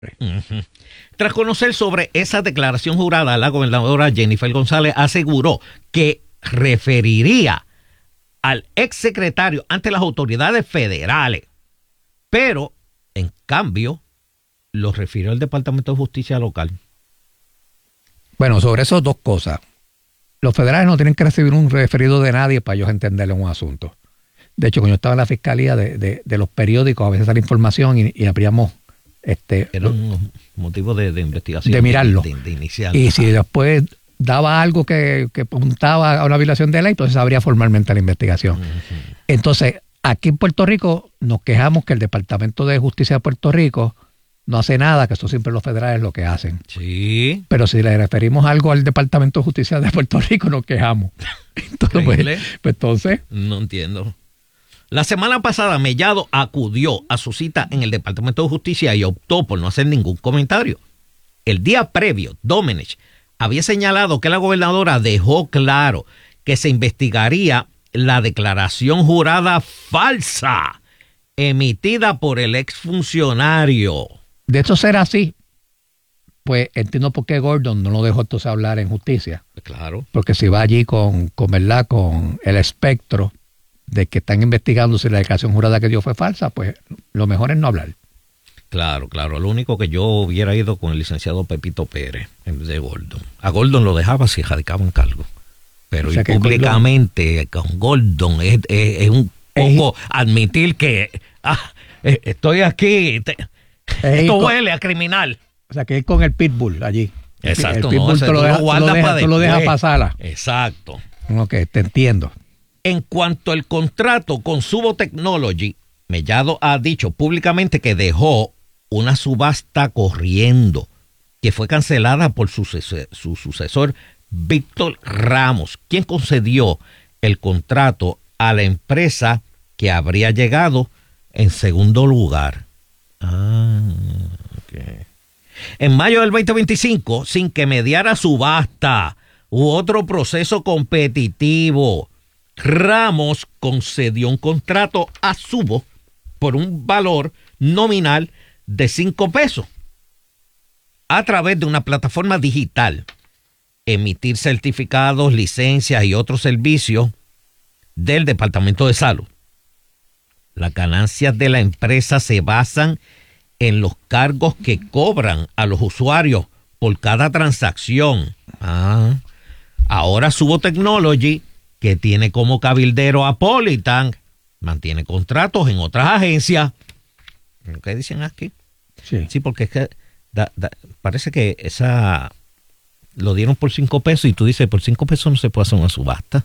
Uh-huh. Tras conocer sobre esa declaración jurada, la gobernadora Jennifer González aseguró que referiría al exsecretario ante las autoridades federales, pero en cambio lo refirió al Departamento de Justicia local. Bueno, sobre eso dos cosas. Los federales no tienen que recibir un referido de nadie para ellos entenderle un asunto. De hecho, cuando yo estaba en la fiscalía de los periódicos, a veces sale información y abríamos era un motivo de investigación. De mirarlo. De iniciar. Y si después daba algo que apuntaba a una violación de ley, entonces abría formalmente la investigación. Uh-huh. Entonces, aquí en Puerto Rico nos quejamos que el Departamento de Justicia de Puerto Rico no hace nada, que eso siempre los federales lo que hacen. Sí. Pero si le referimos algo al Departamento de Justicia de Puerto Rico, nos quejamos. Entonces, pues entonces... No entiendo. La semana pasada, Mellado acudió a su cita en el Departamento de Justicia y optó por no hacer ningún comentario. El día previo, Domenech había señalado que la gobernadora dejó claro que se investigaría la declaración jurada falsa emitida por el exfuncionario. De hecho, ser así, pues entiendo por qué Gordon no lo dejó entonces hablar en justicia. Claro. Porque si va allí con el espectro de que están investigando si la declaración jurada que dio fue falsa, pues lo mejor es no hablar. Claro. Lo único que yo hubiera ido con el licenciado Pepito Pérez en vez de Gordon. A Gordon lo dejaba si radicaba en cargo. Pero o sea, públicamente con Gordon es un poco admitir que estoy aquí, esto huele a criminal. O sea, que es con el pitbull allí. Exacto. El pitbull tú lo dejas pasar. Exacto. Ok, te entiendo. En cuanto al contrato con Subo Technology, Mellado ha dicho públicamente que dejó una subasta corriendo, que fue cancelada por su sucesor, Víctor Ramos, quien concedió el contrato a la empresa que habría llegado en segundo lugar. Okay. En mayo del 2025, sin que mediara subasta u otro proceso competitivo, Ramos concedió un contrato a Subo por un valor nominal de $5 a través de una plataforma digital, emitir certificados, licencias y otros servicios del Departamento de Salud. Las ganancias de la empresa se basan en los cargos que cobran a los usuarios por cada transacción. Ahora Subo Technology, que tiene como cabildero a Politan, mantiene contratos en otras agencias. ¿Qué dicen aquí? Sí, porque es que parece que esa lo dieron por $5 y tú dices, por $5 no se puede hacer una subasta.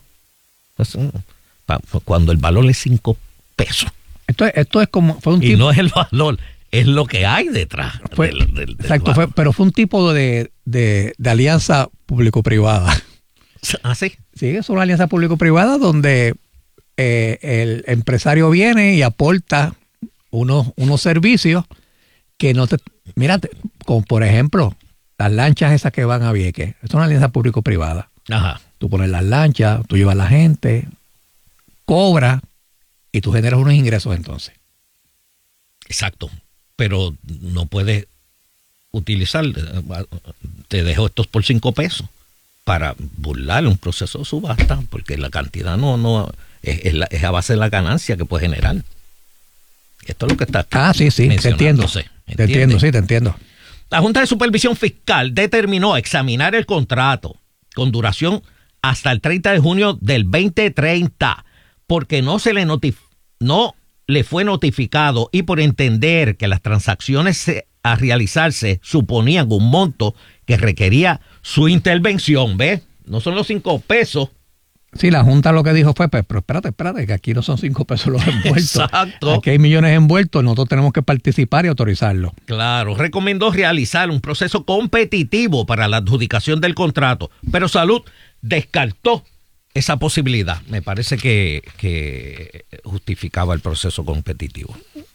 Cuando el valor es $5. Esto es como... Fue un y tipo, no es el valor, es lo que hay detrás. Exacto, pero fue un tipo de alianza público-privada. ¿Ah, sí? Sí, es una alianza público-privada donde el empresario viene y aporta unos servicios que no te... Mira, como por ejemplo, las lanchas esas que van a Vieques. Es una alianza público-privada. Ajá. Tú pones las lanchas, tú llevas a la gente, cobras y tú generas unos ingresos entonces. Exacto. Pero no puedes utilizar, te dejo estos por $5 para burlar un proceso de subasta, porque la cantidad no es a base de la ganancia que puede generar. Esto es lo que está. Sí, te entiendo. Te entiendo. La Junta de Supervisión Fiscal determinó examinar el contrato con duración hasta el 30 de junio del 2030, porque no le fue notificado y por entender que las transacciones a realizarse suponían un monto que requería su intervención, ¿ves? No son los $5. Sí, la Junta lo que dijo fue, pero espérate, que aquí no son $5 los envueltos. Exacto. Aquí hay millones envueltos, nosotros tenemos que participar y autorizarlo. Claro, recomendó realizar un proceso competitivo para la adjudicación del contrato, pero Salud descartó esa posibilidad. Me parece que justificaba el proceso competitivo.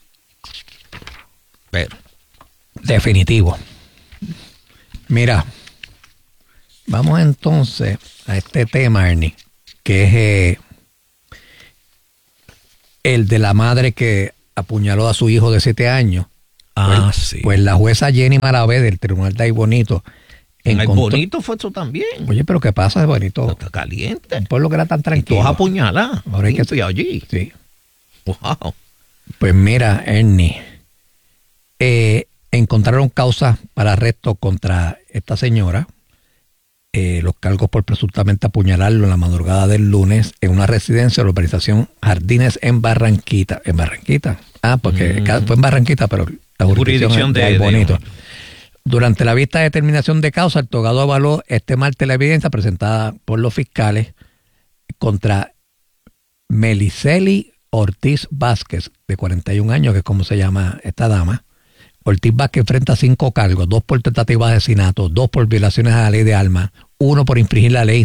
Pero. Definitivo. Mira, vamos entonces a este tema, Ernie, que es el de la madre que apuñaló a su hijo de 7 años Sí. Pues la jueza Jenny Maravé del Tribunal de Ay Bonito Bonito fue eso también. Oye, pero ¿qué pasa, Bonito? Está caliente. Un pueblo que era tan tranquilo. Todos apuñaladas. Ahora hay que allí. Sí. Wow. Pues mira, Ernie, encontraron causa para arresto contra esta señora. Los cargos por presuntamente apuñalarlo en la madrugada del lunes en una residencia de la urbanización Jardines en Barranquita. ¿En Barranquita? Porque fue en Barranquita, pero la jurisdicción de Ay Bonito. Durante la vista de determinación de causa, el togado avaló este martes la evidencia presentada por los fiscales contra Meliceli Ortiz Vázquez, de 41 años, que es como se llama esta dama. Ortiz Vázquez enfrenta 5 cargos, 2 por tentativa de asesinato, 2 por violaciones a la ley de armas, 1 por infringir la ley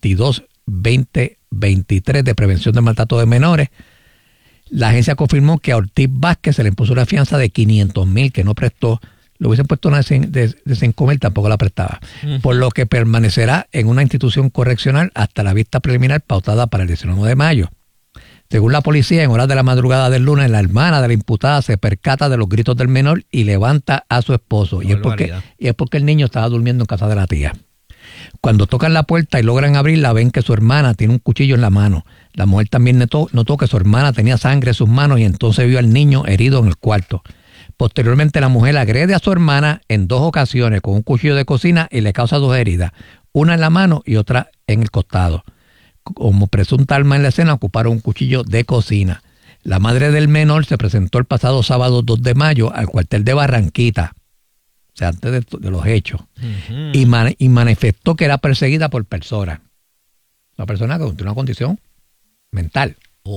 52-2023 de prevención del maltrato de menores. La agencia confirmó que a Ortiz Vázquez se le impuso una fianza de 500,000 que no prestó. Lo hubiesen puesto una de 5,000, tampoco la prestaba. Por lo que permanecerá en una institución correccional hasta la vista preliminar pautada para el 19 de mayo. Según la policía, en horas de la madrugada del lunes, la hermana de la imputada se percata de los gritos del menor y levanta a su esposo. Y es porque el niño estaba durmiendo en casa de la tía. Cuando tocan la puerta y logran abrirla, ven que su hermana tiene un cuchillo en la mano. La mujer también notó que su hermana tenía sangre en sus manos y entonces vio al niño herido en el cuarto. Posteriormente, la mujer agrede a su hermana en 2 ocasiones con un cuchillo de cocina y le causa 2 heridas, una en la mano y otra en el costado. Como presunta arma en la escena, ocuparon un cuchillo de cocina. La madre del menor se presentó el pasado sábado 2 de mayo al cuartel de Barranquita, o sea, antes de los hechos, y manifestó que era perseguida por personas. Una persona que tiene una condición mental.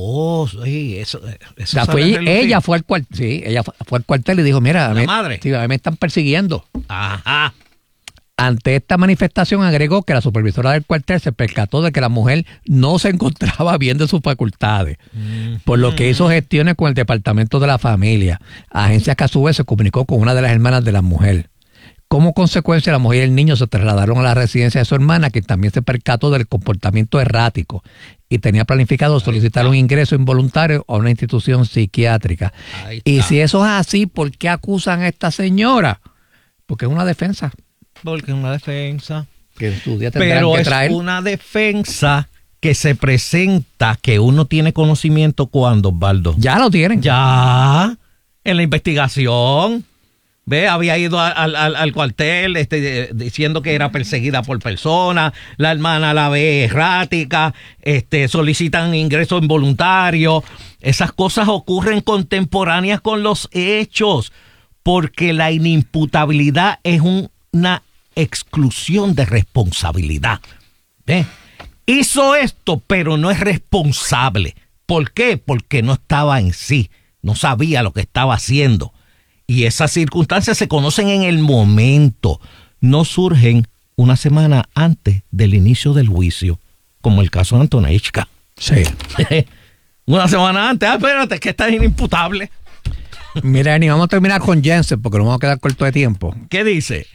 Sí, eso o sea, ella fue al cuartel y dijo, mira, a mí me están persiguiendo. Ajá. Ante esta manifestación agregó que la supervisora del cuartel se percató de que la mujer no se encontraba bien de sus facultades, por lo que hizo gestiones con el Departamento de la Familia, agencia que a su vez se comunicó con una de las hermanas de la mujer. Como consecuencia, la mujer y el niño se trasladaron a la residencia de su hermana, que también se percató del comportamiento errático y tenía planificado solicitar un ingreso involuntario a una institución psiquiátrica. Y si eso es así, ¿por qué acusan a esta señora? Porque es una defensa. Porque es una defensa. Que en su día tendrán que traer. Es una defensa que se presenta, que uno tiene conocimiento cuando, Osvaldo. Ya lo tienen. Ya, en la investigación. Ve, había ido al cuartel diciendo que era perseguida por personas, la hermana la ve errática, solicitan ingreso involuntario. Esas cosas ocurren contemporáneas con los hechos, porque la inimputabilidad es una exclusión de responsabilidad. ¿Ve? Hizo esto, pero no es responsable. ¿Por qué? Porque no estaba en sí, no sabía lo que estaba haciendo. Y esas circunstancias se conocen en el momento, no surgen una semana antes del inicio del juicio, como el caso de Antonechka. Sí. Una semana antes, espérate, que está inimputable. Mira, Ernie, vamos a terminar con Jensen, porque nos vamos a quedar corto de tiempo. ¿Qué dice?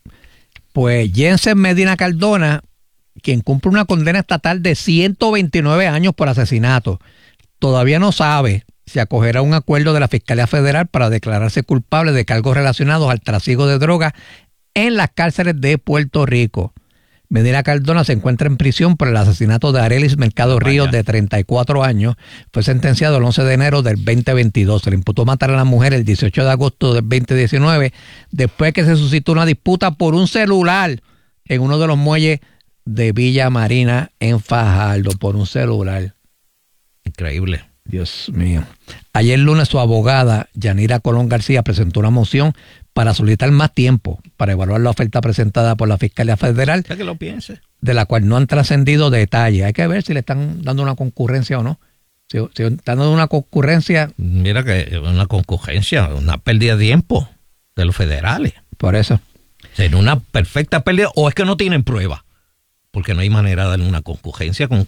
Pues Jensen Medina Cardona, quien cumple una condena estatal de 129 años por asesinato, todavía no sabe si acogerá a un acuerdo de la Fiscalía Federal para declararse culpable de cargos relacionados al trasiego de drogas en las cárceles de Puerto Rico. Medina Cardona se encuentra en prisión por el asesinato de Arelis Mercado Ríos, de 34 años. Fue sentenciado el 11 de enero del 2022. Se le imputó matar a la mujer el 18 de agosto del 2019, después que se suscitó una disputa por un celular en uno de los muelles de Villa Marina en Fajardo, por un celular. Increíble. Dios mío. Ayer lunes su abogada, Yanira Colón García, presentó una moción para solicitar más tiempo para evaluar la oferta presentada por la Fiscalía Federal, que lo piense, de la cual no han trascendido detalles. Hay que ver si le están dando una concurrencia o no. Si están dando una concurrencia... Mira que una concurrencia, una pérdida de tiempo de los federales. Por eso. Sería una perfecta pérdida, o es que no tienen prueba, porque no hay manera de darle una concurrencia con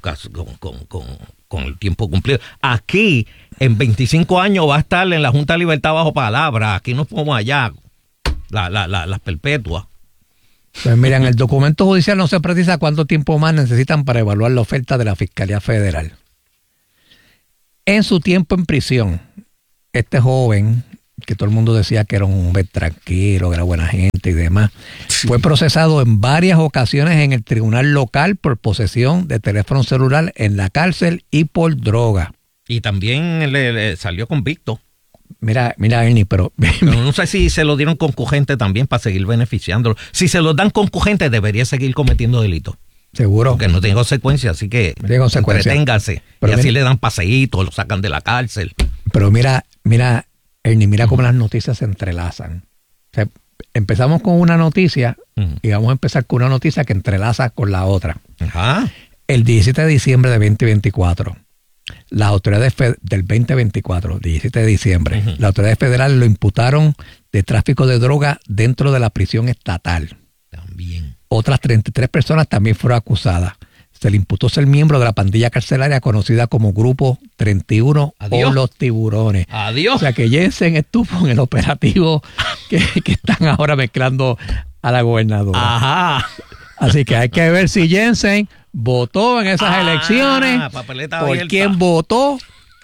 el tiempo cumplido. Aquí, en 25 años, va a estar en la Junta de Libertad bajo palabra. Aquí no podemos allá las perpetuas. Pues mira, en el documento judicial no se precisa cuánto tiempo más necesitan para evaluar la oferta de la Fiscalía Federal. En su tiempo en prisión, este joven, que todo el mundo decía que era un hombre tranquilo, que era buena gente y demás, fue procesado en varias ocasiones en el tribunal local por posesión de teléfono celular en la cárcel y por droga. Y también le salió convicto. Mira, Ernie, pero no sé si se lo dieron concurrente también para seguir beneficiándolo. Si se lo dan concurrente, debería seguir cometiendo delitos. Seguro. Porque no tiene consecuencias, así que entreténgase. Pero y así le dan paseitos, lo sacan de la cárcel. Pero mira, Ernie, mira cómo las noticias se entrelazan. O sea, empezamos con una noticia y vamos a empezar con una noticia que entrelaza con la otra. Ajá. El 17 de diciembre de 2024, las autoridades del 2024, 17 de diciembre, las autoridades federales lo imputaron de tráfico de droga dentro de la prisión estatal. También. Otras 33 personas también fueron acusadas. Se le imputó ser miembro de la pandilla carcelaria conocida como Grupo 31 o Los Tiburones. Adiós. O sea que Jensen estuvo en el operativo que están ahora mezclando a la gobernadora. Ajá. Así que hay que ver si Jensen votó en esas elecciones. Papeleta ¿Por abierta. quién votó?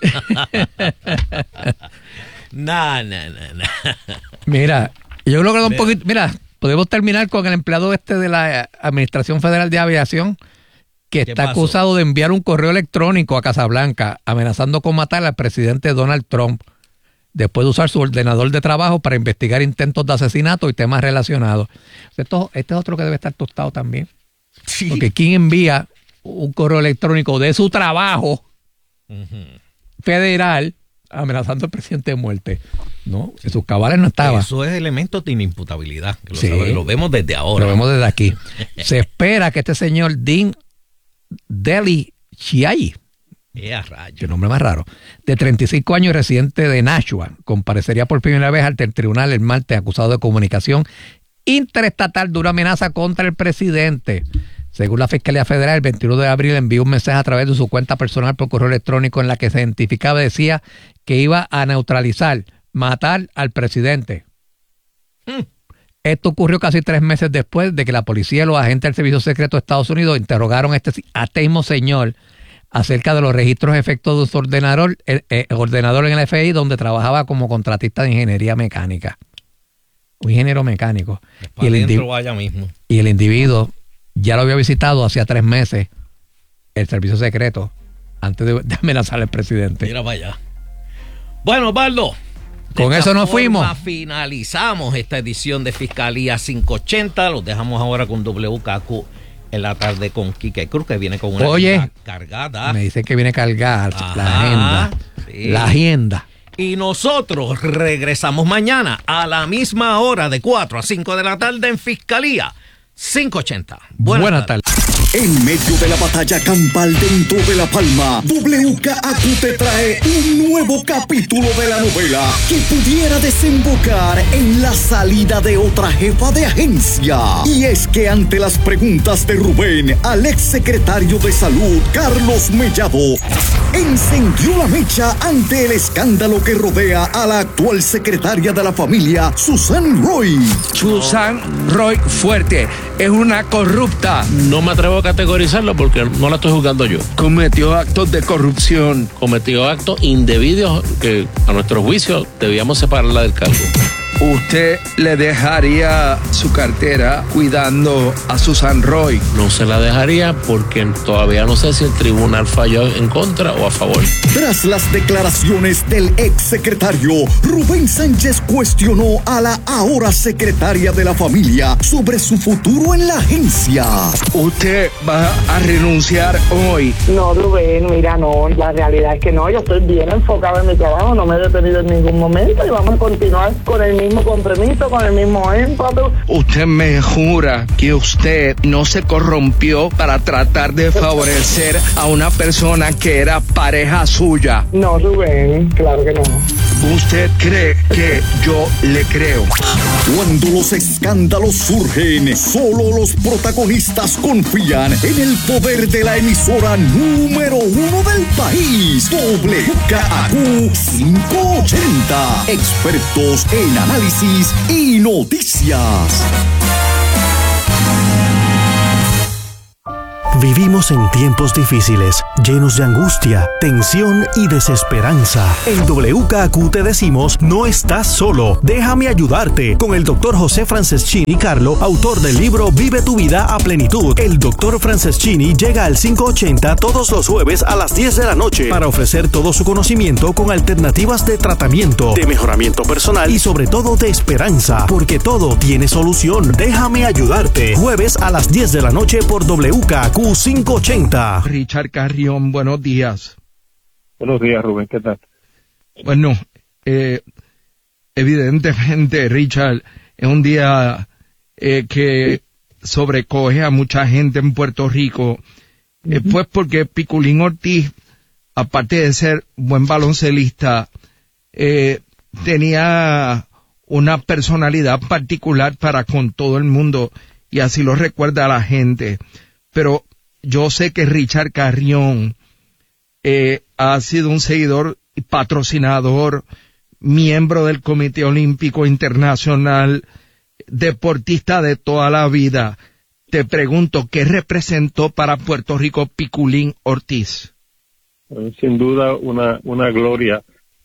No. Mira, yo creo que un poquito. Mira, podemos terminar con el empleado de la Administración Federal de Aviación, que está acusado de enviar un correo electrónico a Casablanca amenazando con matar al presidente Donald Trump después de usar su ordenador de trabajo para investigar intentos de asesinato y temas relacionados. Este es otro que debe estar tostado también. Sí. Porque ¿quién envía un correo electrónico de su trabajo federal amenazando al presidente de muerte? No, en sus cabales no estaba. Eso es elemento de inimputabilidad. Que lo vemos desde ahora. Lo vemos desde aquí. Se espera que este señor Dean Deli Chiayi, qué nombre más raro, de 35 años, residente de Nashua, comparecería por primera vez ante el tribunal el martes acusado de comunicación interestatal de una amenaza contra el presidente. Según la Fiscalía Federal, el 21 de abril envió un mensaje a través de su cuenta personal por correo electrónico en la que se identificaba y decía que iba a neutralizar, matar al presidente. Esto ocurrió casi 3 meses después de que la policía y los agentes del Servicio Secreto de Estados Unidos interrogaron a este mismo señor acerca de los registros efectos de su ordenador en el FBI, donde trabajaba como contratista de ingeniería mecánica. Un ingeniero mecánico. Y el individuo ya lo había visitado hacía 3 meses el Servicio Secreto antes de amenazar al presidente. Mira para allá. Bueno, Osvaldo, con eso nos fuimos. Finalizamos esta edición de Fiscalía 580. Los dejamos ahora con WKQ en la tarde con Quique Cruz, que viene con una agenda cargada. Me dicen que viene cargada la agenda. Sí. La agenda. Y nosotros regresamos mañana a la misma hora, de 4 a 5 de la tarde en Fiscalía 580. Buenas tardes. En medio de la batalla campal dentro de La Palma, WKAQ te trae un nuevo capítulo de la novela que pudiera desembocar en la salida de otra jefa de agencia. Y es que ante las preguntas de Rubén al exsecretario de Salud, Carlos Mellado, encendió la mecha ante el escándalo que rodea a la actual secretaria de la familia, Susan Roy. Susan Roy Fuerte es una corrupta. No me atrevo a categorizarlo porque no la estoy juzgando yo. Cometió actos de corrupción. Cometió actos indebidos que a nuestro juicio debíamos separarla del cargo. ¿Usted le dejaría su cartera cuidando a Susan Roy? No se la dejaría porque todavía no sé si el tribunal falló en contra o a favor. Tras las declaraciones del exsecretario, Rubén Sánchez cuestionó a la ahora secretaria de la familia sobre su futuro en la agencia. ¿Usted va a renunciar hoy? No, Rubén, mira, no, la realidad es que no, yo estoy bien enfocado en mi trabajo, no me he detenido en ningún momento y vamos a continuar con el mismo compromiso, con el mismo ímpetu. ¿Usted me jura que usted no se corrompió para tratar de favorecer a una persona que era pareja suya? No, Rubén, claro que no. ¿Usted cree que yo le creo? Cuando los escándalos surgen, solo los protagonistas confían en el poder de la emisora número 1 del país, WKAQ 580. Expertos en análisis y noticias. Vivimos en tiempos difíciles, llenos de angustia, tensión y desesperanza. En WKQ te decimos, no estás solo. Déjame ayudarte con el Dr. José Franceschini Carlo, autor del libro Vive tu vida a plenitud. El Dr. Franceschini llega al 580 todos los jueves a las 10 de la noche para ofrecer todo su conocimiento con alternativas de tratamiento, de mejoramiento personal y sobre todo de esperanza, porque todo tiene solución. Déjame ayudarte. Jueves a las 10 de la noche por WKQ 580. Richard Carrión, buenos días. Buenos días, Rubén, ¿qué tal? Bueno, evidentemente, Richard, es un día que sobrecoge a mucha gente en Puerto Rico, pues porque Piculín Ortiz, aparte de ser buen baloncelista, tenía una personalidad particular para con todo el mundo, y así lo recuerda a la gente. Pero yo sé que Richard Carrión ha sido un seguidor y patrocinador, miembro del Comité Olímpico Internacional, deportista de toda la vida. Te pregunto, ¿qué representó para Puerto Rico Piculín Ortiz? Sin duda una gloria,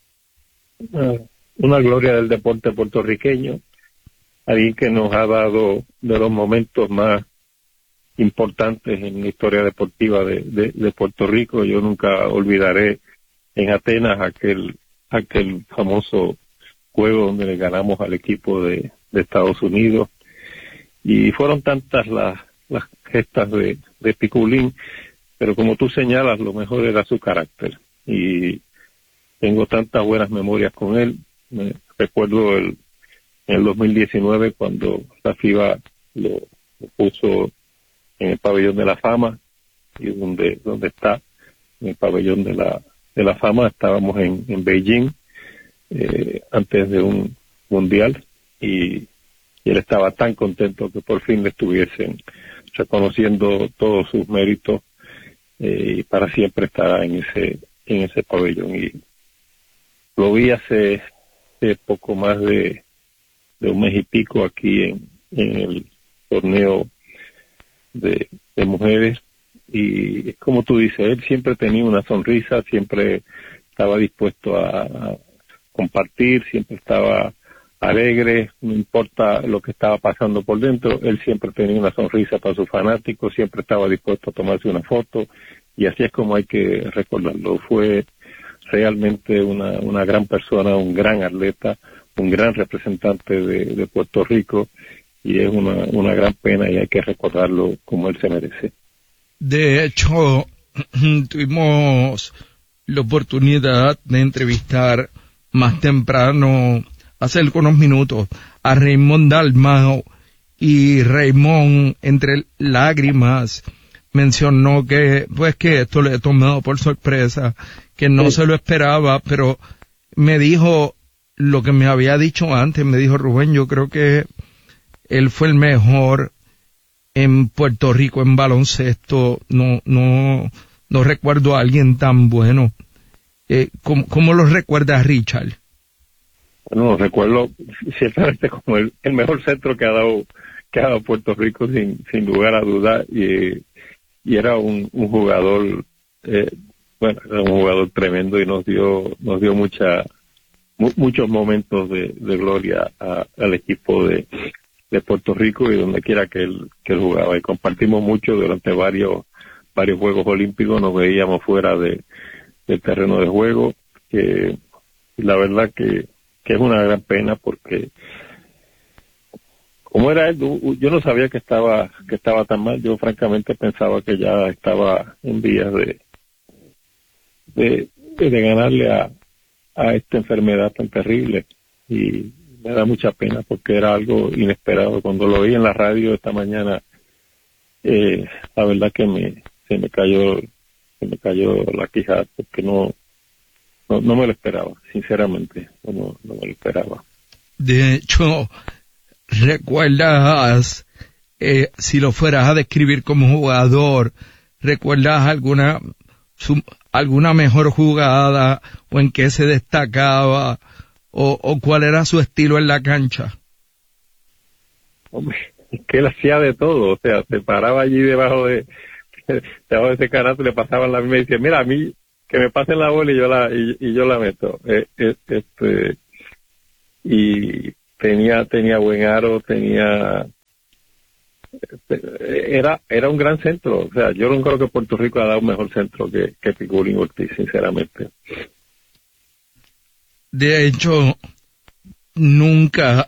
una gloria del deporte puertorriqueño, alguien que nos ha dado de los momentos más importantes en la historia deportiva de Puerto Rico. Yo nunca olvidaré en Atenas aquel famoso juego donde le ganamos al equipo de Estados Unidos, y fueron tantas las gestas de Piculín, pero como tú señalas, lo mejor era su carácter, y tengo tantas buenas memorias con él. Me recuerdo en el 2019 cuando la FIBA lo puso en el pabellón de la fama, y donde está en el pabellón de la fama. Estábamos en Beijing antes de un mundial, y él estaba tan contento que por fin le estuviesen reconociendo todos sus méritos, y para siempre estará en ese pabellón. Y lo vi hace poco más de un mes y pico aquí en el torneo de mujeres, y es como tú dices, él siempre tenía una sonrisa, siempre estaba dispuesto a compartir, siempre estaba alegre, no importa lo que estaba pasando por dentro, él siempre tenía una sonrisa para sus fanáticos, siempre estaba dispuesto a tomarse una foto, y así es como hay que recordarlo. Fue realmente una gran persona, un gran atleta, un gran representante de Puerto Rico, y es una gran pena, y hay que recordarlo como él se merece. De hecho, tuvimos la oportunidad de entrevistar más temprano, hace algunos minutos, a Raymond Dalmau, y Raymond, entre lágrimas, mencionó que esto le he tomado por sorpresa, que no se lo esperaba, pero me dijo lo que me había dicho antes. Me dijo: Rubén, yo creo que él fue el mejor en Puerto Rico en baloncesto. No recuerdo a alguien tan bueno. ¿Cómo lo recuerda Richard? Bueno, recuerdo ciertamente como el mejor centro que ha dado Puerto Rico, sin lugar a duda, y era un jugador, era un jugador tremendo, y nos dio muchos momentos de gloria al equipo de Puerto Rico, y donde quiera que él jugaba, y compartimos mucho durante varios Juegos Olímpicos. Nos veíamos fuera del terreno de juego, que la verdad que es una gran pena, porque como era él, yo no sabía que estaba tan mal. Yo francamente pensaba que ya estaba en vías de ganarle a esta enfermedad tan terrible, y me da mucha pena porque era algo inesperado. Cuando lo oí en la radio esta mañana, la verdad que se me cayó la quijada, porque no me lo esperaba, sinceramente, no me lo esperaba. De hecho, ¿recuerdas, si lo fueras a describir como jugador, recuerdas alguna mejor jugada, o en qué se destacaba, o cuál era su estilo en la cancha? Hombre, es que él hacía de todo, o sea, se paraba allí debajo debajo de ese canasto le pasaban la misma y decía, mira, a mí que me pasen la bola y yo la meto. Y tenía buen aro, era un gran centro. O sea, yo no creo que Puerto Rico ha dado un mejor centro que Piculín Ortiz, sinceramente. De hecho, nunca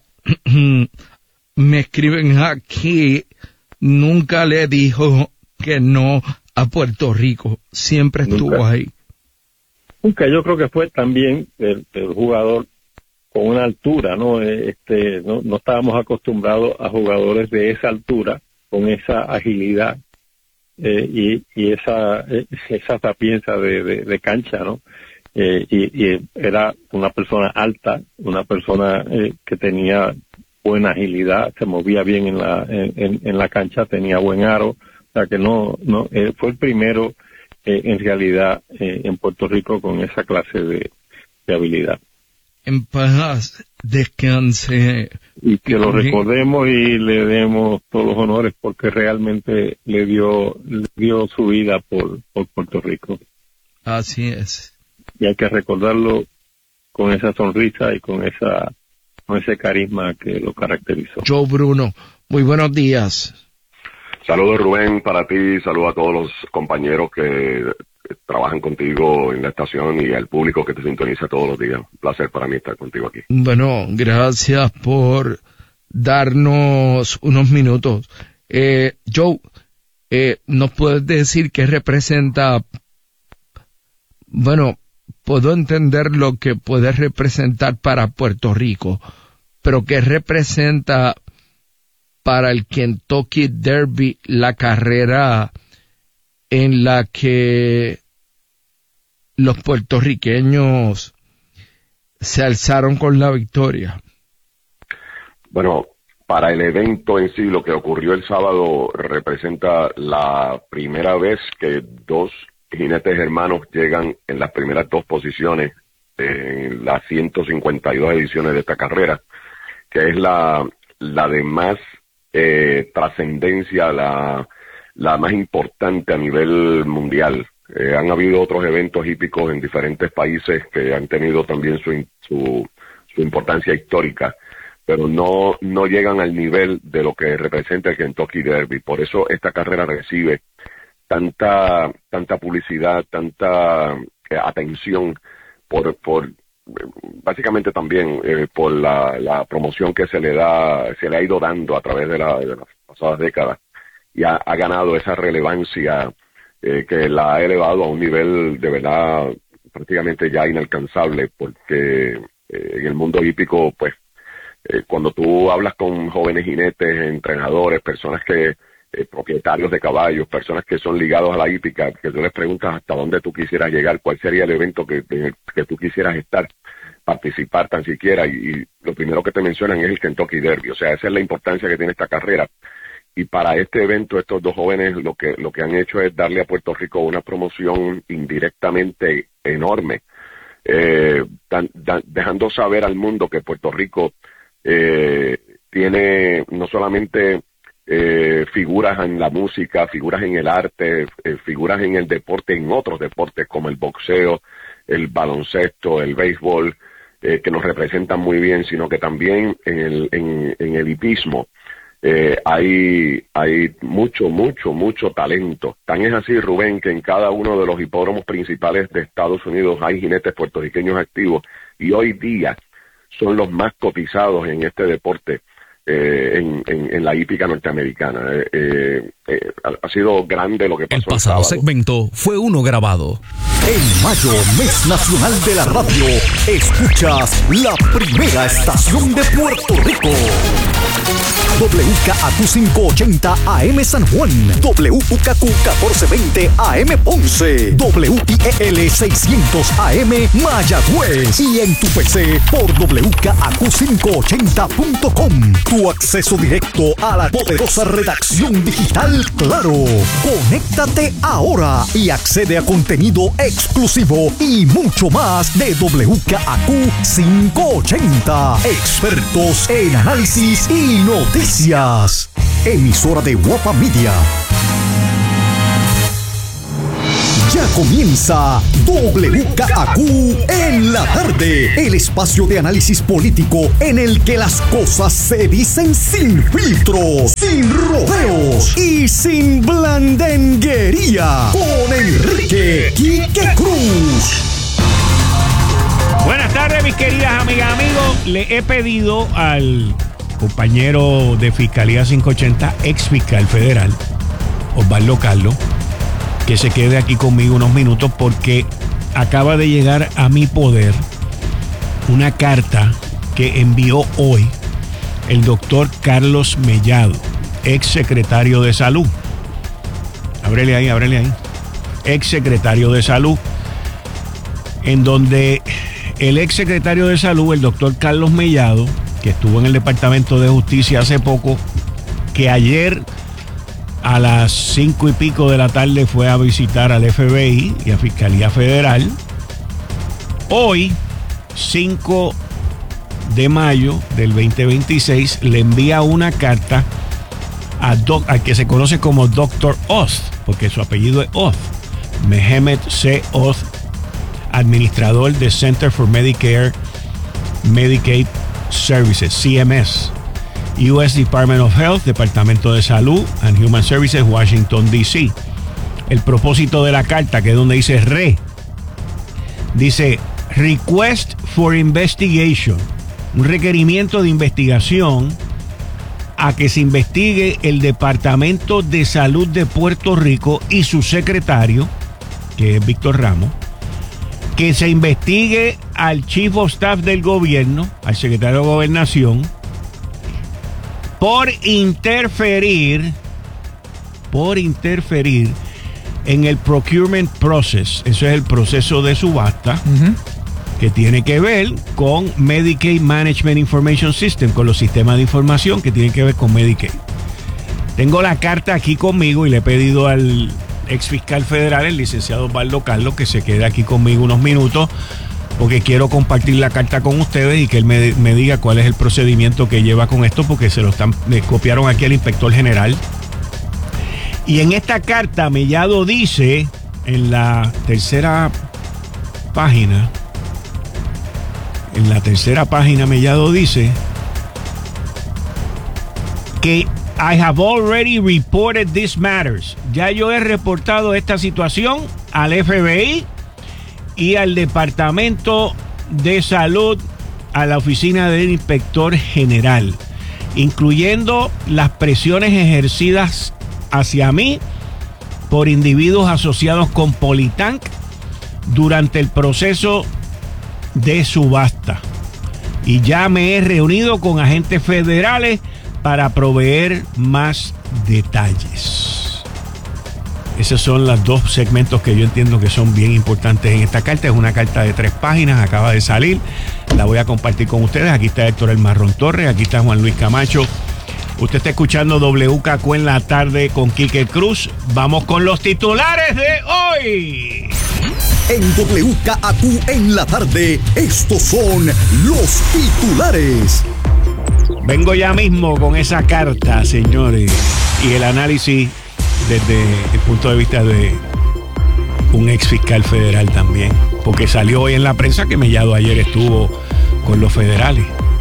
me escriben aquí, nunca le dijo que no a Puerto Rico, siempre estuvo ahí. Nunca, yo creo que fue también el jugador con una altura, ¿no? No estábamos acostumbrados a jugadores de esa altura, con esa agilidad y esa sapienza de cancha, ¿no? Y era una persona alta, una persona que tenía buena agilidad, se movía bien en la cancha, tenía buen aro, o sea que fue el primero en realidad en Puerto Rico con esa clase de habilidad. En paz descanse. Y que lo recordemos y le demos todos los honores porque realmente le dio su vida por Puerto Rico. Así es. Y hay que recordarlo con esa sonrisa y con ese carisma que lo caracterizó. Joe Bruno, muy buenos días. Saludos Rubén para ti, saludos a todos los compañeros que trabajan contigo en la estación y al público que te sintoniza todos los días. Un placer para mí estar contigo aquí. Bueno, gracias por darnos unos minutos. Joe, ¿nos puedes decir qué representa? Bueno, puedo entender lo que puede representar para Puerto Rico, pero ¿qué representa para el Kentucky Derby la carrera en la que los puertorriqueños se alzaron con la victoria? Bueno, para el evento en sí, lo que ocurrió el sábado representa la primera vez que dos jinetes hermanos llegan en las primeras dos posiciones en las 152 ediciones de esta carrera, que es la de más trascendencia, la más importante a nivel mundial. Han habido otros eventos hípicos en diferentes países que han tenido también su importancia histórica, pero no llegan al nivel de lo que representa el Kentucky Derby. Por eso esta carrera recibe tanta publicidad, tanta atención por básicamente también por la promoción que se le ha ido dando a través de las pasadas décadas, y ha ganado esa relevancia que la ha elevado a un nivel de verdad prácticamente ya inalcanzable, porque en el mundo hípico, pues, cuando tú hablas con jóvenes jinetes, entrenadores, personas que propietarios de caballos, personas que son ligados a la hípica, que tú les preguntas hasta dónde tú quisieras llegar, cuál sería el evento que tú quisieras participar tan siquiera, y lo primero que te mencionan es el Kentucky Derby. O sea, esa es la importancia que tiene esta carrera. Y para este evento, estos dos jóvenes lo que han hecho es darle a Puerto Rico una promoción indirectamente enorme, dejando saber al mundo que Puerto Rico tiene no solamente figuras en la música, figuras en el arte, figuras en el deporte, en otros deportes como el boxeo, el baloncesto, el béisbol, que nos representan muy bien, sino que también en el hipismo hay mucho talento. Tan es así, Rubén, que en cada uno de los hipódromos principales de Estados Unidos hay jinetes puertorriqueños activos, y hoy día son los más cotizados en este deporte en la hípica norteamericana. Ha sido grande lo que pasó. El pasado segmento fue uno grabado. En mayo, mes nacional de la radio, escuchas la primera estación de Puerto Rico. WKAQ 580 AM San Juan, WKQ 1420 AM Ponce, WIEL 600 AM Mayagüez, y en tu PC por WKAQ580.com. Tu acceso directo a la poderosa redacción digital Claro. Conéctate ahora y accede a contenido exclusivo y mucho más de WKAQ 580. Expertos en análisis y noticias. Emisora de Guapa Media. Ya comienza WKAQ en la tarde, el espacio de análisis político en el que las cosas se dicen sin filtros, sin rodeos y sin blandenguería. Con Enrique Quique Cruz. Buenas tardes, mis queridas amigas, amigos. Le he pedido al compañero de Fiscalía 580, ex fiscal federal, Osvaldo Carlos, que se quede aquí conmigo unos minutos porque acaba de llegar a mi poder una carta que envió hoy el doctor Carlos Mellado, ex secretario de Salud. Ábrele ahí. Ex secretario de Salud, en donde el ex secretario de Salud, el doctor Carlos Mellado, que estuvo en el Departamento de Justicia hace poco, que ayer a las 5 y pico de la tarde fue a visitar al FBI y a Fiscalía Federal. Hoy, 5 de mayo del 2026, le envía una carta al que se conoce como Dr. Oz, porque su apellido es Oz, Mehmet C. Oz, administrador de Center for Medicare Medicaid Services, CMS, U.S. Department of Health, Departamento de Salud and Human Services, Washington, D.C. El propósito de la carta, que es donde dice Request for Investigation, un requerimiento de investigación a que se investigue el Departamento de Salud de Puerto Rico y su secretario, que es Víctor Ramos, que se investigue al Chief of Staff del gobierno, al secretario de Gobernación, por interferir en el procurement process. Eso es el proceso de subasta, que tiene que ver con Medicaid Management Information System, con los sistemas de información que tienen que ver con Medicaid. Tengo la carta aquí conmigo y le he pedido al ex fiscal federal, el licenciado Osvaldo Carlos, que se quede aquí conmigo unos minutos, porque quiero compartir la carta con ustedes y que él me diga cuál es el procedimiento que lleva con esto, porque le copiaron aquí al inspector general. Y en esta carta Mellado dice, en la tercera página Mellado dice que I have already reported these matters. Ya yo he reportado esta situación al FBI y al Departamento de Salud, a la Oficina del Inspector General, incluyendo las presiones ejercidas hacia mí por individuos asociados con Politank durante el proceso de subasta. Y ya me he reunido con agentes federales para proveer más detalles. Esos son los dos segmentos que yo entiendo que son bien importantes en esta carta. Es una carta de 3 páginas, acaba de salir. La voy a compartir con ustedes. Aquí está Héctor El Marrón Torres, aquí está Juan Luis Camacho. Usted está escuchando WKQ en la tarde con Quique Cruz. Vamos con los titulares de hoy. En WKAQ en la tarde, estos son los titulares. Vengo ya mismo con esa carta, señores, y el análisis desde el punto de vista de un ex fiscal federal también, porque salió hoy en la prensa que Mellado ayer estuvo con los federales.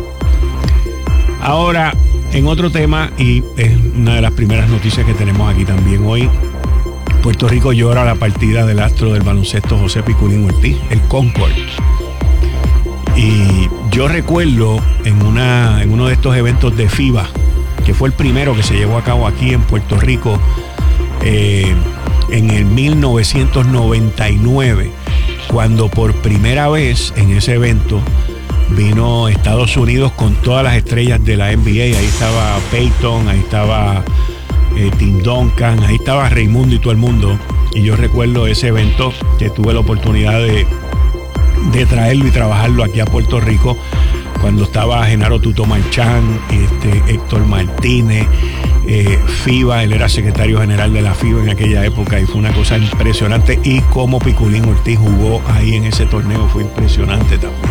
Ahora, en otro tema, y es una de las primeras noticias que tenemos aquí también hoy, Puerto Rico llora la partida del astro del baloncesto José Piculín Ortiz, el Concord. Y yo recuerdo en uno de estos eventos de FIBA, que fue el primero que se llevó a cabo aquí en Puerto Rico en el 1999, cuando por primera vez en ese evento vino Estados Unidos con todas las estrellas de la NBA. Ahí estaba Peyton, ahí estaba Tim Duncan, ahí estaba Raimundo y todo el mundo. Y yo recuerdo ese evento que tuve la oportunidad de traerlo y trabajarlo aquí a Puerto Rico, cuando estaba Genaro Tuto Marchán, Héctor Martínez, FIBA, él era secretario general de la FIBA en aquella época, y fue una cosa impresionante. Y como Piculín Ortiz jugó ahí en ese torneo fue impresionante también.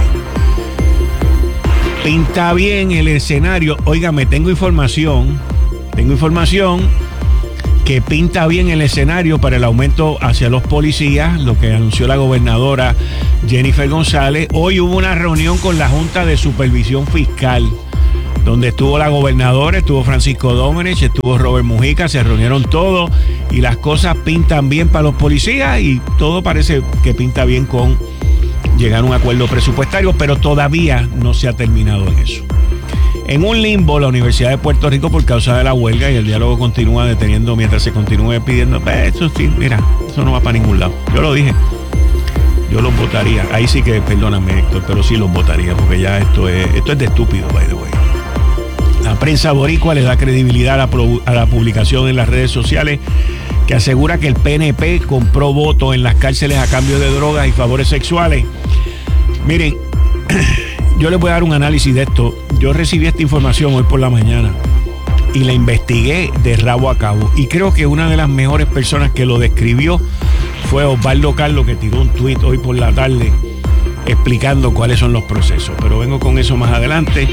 Pinta bien el escenario. Óigame, tengo información que pinta bien el escenario para el aumento hacia los policías, lo que anunció la gobernadora Jennifer González. Hoy hubo una reunión con la Junta de Supervisión Fiscal, donde estuvo la gobernadora, estuvo Francisco Domenech, estuvo Robert Mujica, se reunieron todos y las cosas pintan bien para los policías y todo parece que pinta bien con llegar a un acuerdo presupuestario, pero todavía no se ha terminado en eso. En un limbo la Universidad de Puerto Rico por causa de la huelga, y el diálogo continúa deteniendo mientras se continúe pidiendo. Eso sí, mira, eso no va para ningún lado. Yo lo dije, yo los votaría. Ahí sí que, perdóname Héctor, pero sí los votaría, porque ya esto es de estúpido, by the way. La prensa boricua le da credibilidad a la publicación en las redes sociales que asegura que el PNP compró votos en las cárceles a cambio de drogas y favores sexuales. Miren, yo les voy a dar un análisis de esto. Yo recibí esta información hoy por la mañana y la investigué de rabo a cabo. Y creo que una de las mejores personas que lo describió fue Osvaldo Carlos, que tiró un tuit hoy por la tarde explicando cuáles son los procesos. Pero vengo con eso más adelante.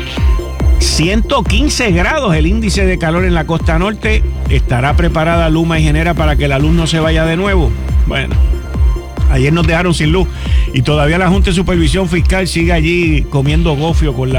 115 grados el índice de calor en la costa norte. ¿Estará preparada Luma y Genera para que la luz no se vaya de nuevo? Bueno, ayer nos dejaron sin luz y todavía la Junta de Supervisión Fiscal sigue allí comiendo gofio con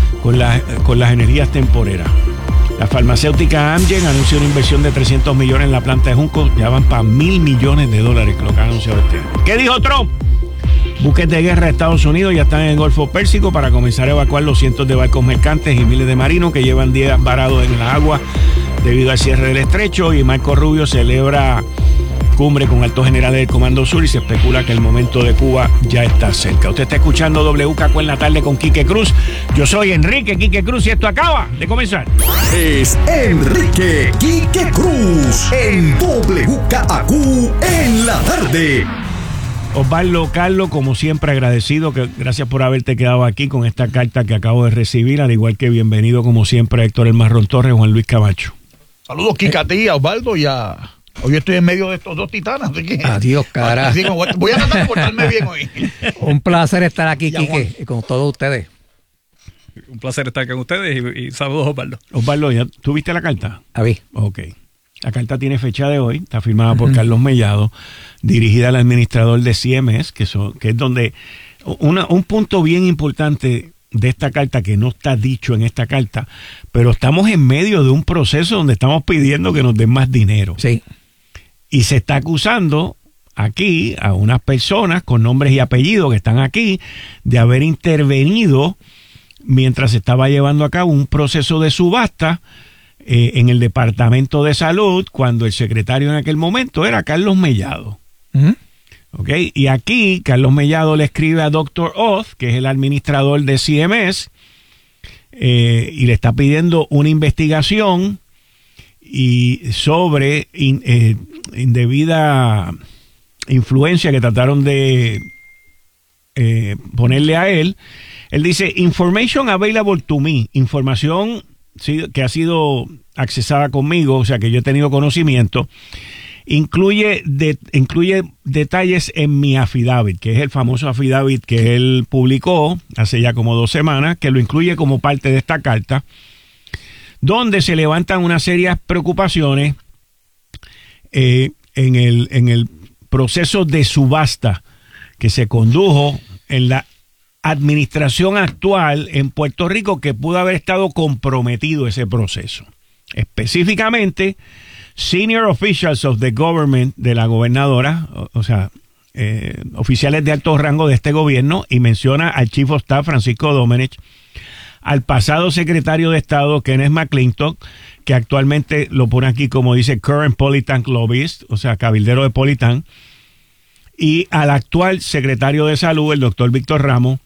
las energías temporeras. La farmacéutica Amgen anunció una inversión de 300 millones en la planta de Junco. Ya van para $1,000 millones que lo que ha anunciado este año. ¿Qué dijo Trump? Buques de guerra de Estados Unidos ya están en el Golfo Pérsico para comenzar a evacuar los cientos de barcos mercantes y miles de marinos que llevan días varados en la agua debido al cierre del estrecho. Y Marco Rubio celebra cumbre con altos generales del Comando Sur y se especula que el momento de Cuba ya está cerca. Usted está escuchando WKQ en la tarde con Quique Cruz. Yo soy Enrique Quique Cruz y esto acaba de comenzar. Es Enrique Quique Cruz en WKQ en la tarde. Osvaldo Carlos, como siempre agradecido, que gracias por haberte quedado aquí con esta carta que acabo de recibir, al igual que bienvenido como siempre a Héctor El Marrón Torres, Juan Luis Camacho. Saludos, Kika, a ti, a Osvaldo y a... Hoy estoy en medio de estos dos titanes, así que... Adiós, cara. Voy a tratar de portarme bien hoy. Un placer estar aquí, Quique, y con todos ustedes. Un placer estar con ustedes y saludos, Osvaldo. Osvaldo, ¿ya tuviste la carta? A ver. Ok. La carta tiene fecha de hoy, está firmada por Carlos Mellado, dirigida al administrador de CMS, que es donde un punto bien importante de esta carta que no está dicho en esta carta, pero estamos en medio de un proceso donde estamos pidiendo que nos den más dinero. Sí. Y se está acusando aquí a unas personas con nombres y apellidos que están aquí de haber intervenido mientras se estaba llevando a cabo un proceso de subasta en el Departamento de Salud, cuando el secretario en aquel momento era Carlos Mellado. ¿Okay? Y aquí Carlos Mellado le escribe a Dr. Oz, que es el administrador de CMS, y le está pidiendo una investigación sobre indebida influencia que trataron de ponerle a él. Él dice, information available to me, información que ha sido accesada conmigo, o sea que yo he tenido conocimiento, incluye detalles en mi affidavit, que es el famoso affidavit que él publicó hace ya como 2 semanas, que lo incluye como parte de esta carta, donde se levantan unas serias preocupaciones en el proceso de subasta que se condujo en la administración actual en Puerto Rico, que pudo haber estado comprometido ese proceso. Específicamente, senior officials of the government de la gobernadora, o sea, oficiales de alto rango de este gobierno, y menciona al Chief of Staff Francisco Domenech, al pasado secretario de Estado Kenneth McClintock, que actualmente lo pone aquí como dice current Polytank lobbyist, o sea, cabildero de Polytank, y al actual secretario de Salud, el doctor Víctor Ramos,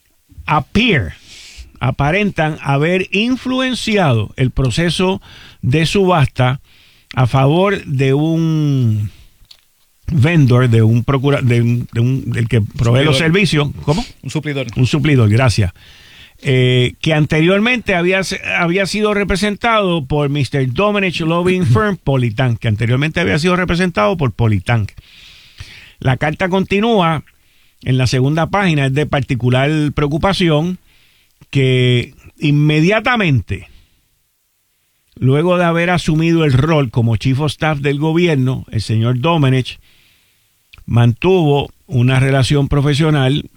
aparentan haber influenciado el proceso de subasta a favor de un vendor, del que provee los servicios. ¿Cómo? Un suplidor. Un suplidor, gracias. Que anteriormente había sido representado por Mr. Domenech Lobbying Firm Polytank, que anteriormente había sido representado por Polytank. La carta continúa en la segunda página, es de particular preocupación que inmediatamente luego de haber asumido el rol como Chief of Staff del gobierno, el señor Domenech mantuvo una relación profesional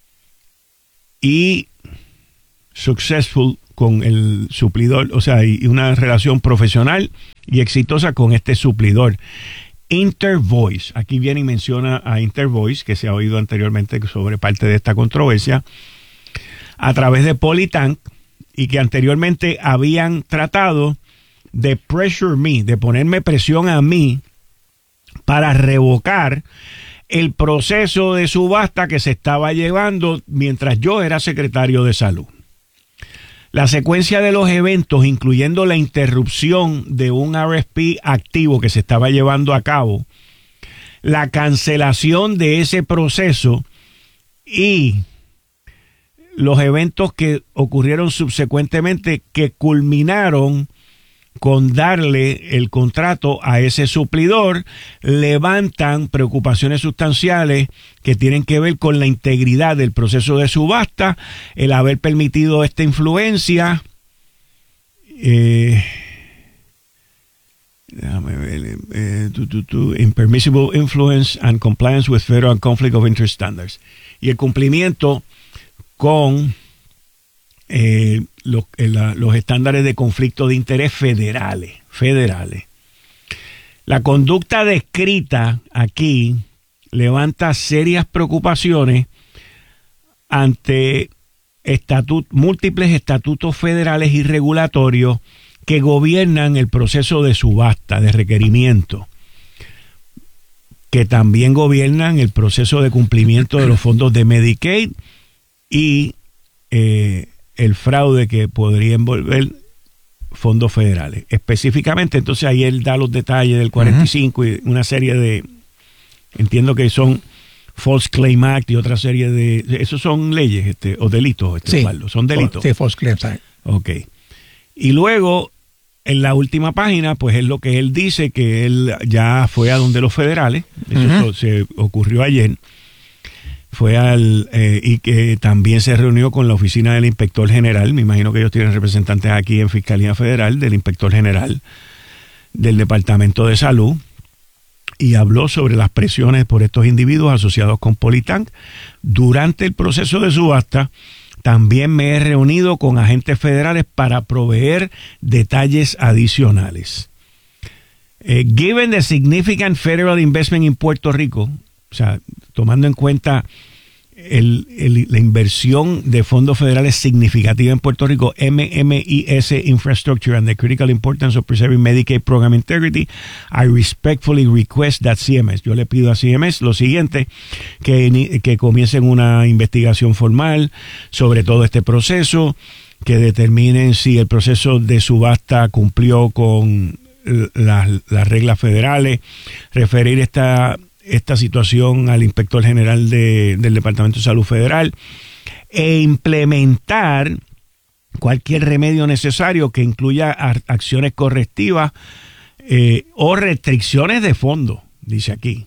y successful con el suplidor, o sea, y una relación profesional y exitosa con este suplidor. Intervoice, aquí viene y menciona a Intervoice, que se ha oído anteriormente sobre parte de esta controversia, a través de Polytank, y que anteriormente habían tratado de pressure me, de ponerme presión a mí para revocar el proceso de subasta que se estaba llevando mientras yo era secretario de salud. La secuencia de los eventos, incluyendo la interrupción de un RFP activo que se estaba llevando a cabo, la cancelación de ese proceso y los eventos que ocurrieron subsecuentemente que culminaron con darle el contrato a ese suplidor, levantan preocupaciones sustanciales que tienen que ver con la integridad del proceso de subasta, el haber permitido esta influencia, impermissible influence and compliance with federal conflict of interest standards, y el cumplimiento con los estándares de conflicto de interés federales. La conducta descrita aquí levanta serias preocupaciones ante múltiples estatutos federales y regulatorios que gobiernan el proceso de subasta, de requerimiento, que también gobiernan el proceso de cumplimiento de los fondos de Medicaid y el fraude que podría envolver fondos federales. Específicamente, entonces ahí él da los detalles del 45 y una serie de, entiendo que son False Claim Act y otra serie de, esos son leyes o delitos, sí, Osvaldo, son delitos. Sí, False Claim Act. Ok. Y luego, en la última página, pues es lo que él dice, que él ya fue a donde los federales, eso se ocurrió ayer, fue y que también se reunió con la oficina del inspector general. Me imagino que ellos tienen representantes aquí en Fiscalía Federal, del inspector general del Departamento de Salud, y habló sobre las presiones por estos individuos asociados con Polytank. Durante el proceso de subasta, también me he reunido con agentes federales para proveer detalles adicionales. Given the significant federal investment in Puerto Rico, o sea, tomando en cuenta la inversión de fondos federales significativa en Puerto Rico, MMIS Infrastructure and the critical importance of preserving Medicaid program integrity, I respectfully request that CMS, yo le pido a CMS lo siguiente, que comiencen una investigación formal sobre todo este proceso, que determinen si el proceso de subasta cumplió con las reglas federales, referir esta situación al inspector general del Departamento de Salud Federal e implementar cualquier remedio necesario que incluya acciones correctivas o restricciones de fondo, dice aquí.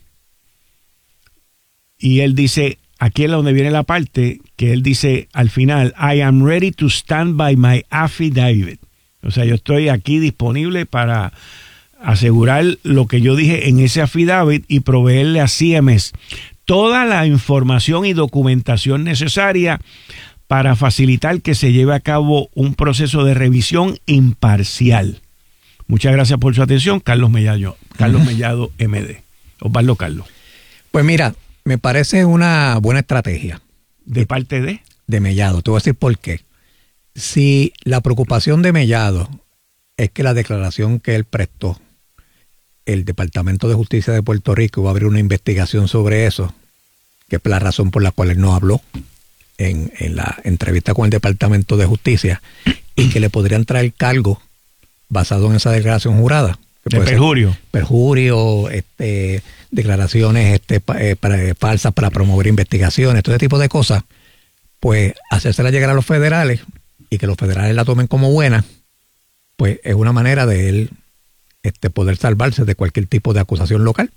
Y él dice, aquí es donde viene la parte que él dice al final, I am ready to stand by my affidavit. O sea, yo estoy aquí disponible para asegurar lo que yo dije en ese affidavit y proveerle a CMS toda la información y documentación necesaria para facilitar que se lleve a cabo un proceso de revisión imparcial. Muchas gracias por su atención. Carlos Mellado MD. Osvaldo Carlos. Pues mira, me parece una buena estrategia. ¿De parte de? De Mellado. Te voy a decir por qué. Si la preocupación de Mellado es que la declaración que él prestó, el Departamento de Justicia de Puerto Rico va a abrir una investigación sobre eso, que es la razón por la cual él no habló en la entrevista con el Departamento de Justicia, y que le podrían traer cargo basado en esa declaración jurada. De perjurio. Perjurio, declaraciones falsas para promover investigaciones, todo ese tipo de cosas, pues hacérsela llegar a los federales y que los federales la tomen como buena, pues es una manera de él poder salvarse de cualquier tipo de acusación local.